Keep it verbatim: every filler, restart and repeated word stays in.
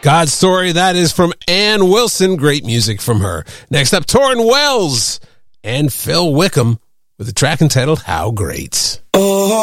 God's Story, that is from Ann Wilson. Great music from her. Next up, Torrin Wells and Phil Wickham with a track entitled How Great. Oh.